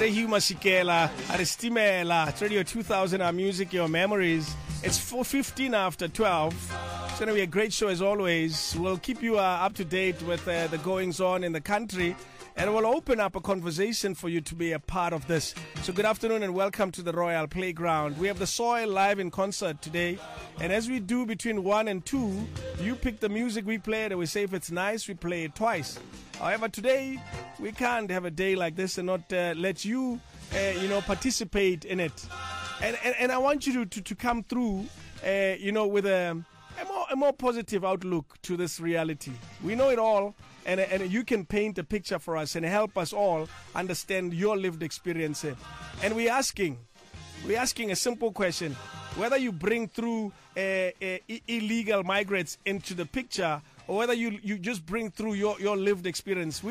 Hugh Masikela, Aristimela, it's Radio 2000, our music, your memories. It's 4:15 after 12. It's going to be a great show as always. We'll keep you up to date with the goings on in the country, and we'll open up a conversation for you to be a part of this. So good afternoon and welcome to the Royal Playground. We have the Soil live in concert today, and as we do between 1 and 2, you pick the music we play and we say if it's nice, we play it twice. However, today we can't have a day like this and not let you, participate in it. And I want you to come through, with a more positive outlook to this reality. We know it all, and you can paint a picture for us and help us all understand your lived experience. And we're asking a simple question: whether you bring through illegal migrants into the picture, or whether you just bring through your lived experience.